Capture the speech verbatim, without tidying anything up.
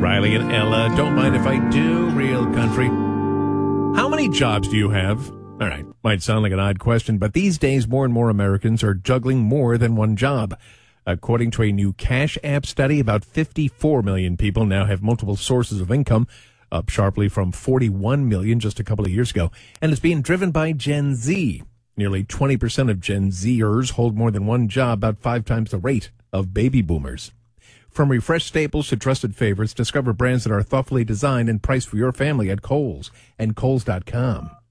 Riley and Ella, don't mind if I do, real country. How many jobs do you have? All right, might sound like an odd question, but these days more and more Americans are juggling more than one job. According to a new Cash App study, about fifty-four million people now have multiple sources of income, up sharply from forty-one million just a couple of years ago, and it's being driven by Gen Z. Nearly twenty percent of Gen Zers hold more than one job, about five times the rate of baby boomers. From refreshed staples to trusted favorites, discover brands that are thoughtfully designed and priced for your family at Kohl's and Kohl's dot com.